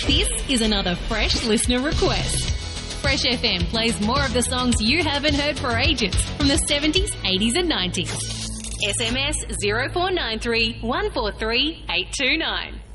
This is another Fresh listener request. Fresh FM plays more of the songs you haven't heard for ages from the 70s, 80s and 90s. SMS 0493 143 829.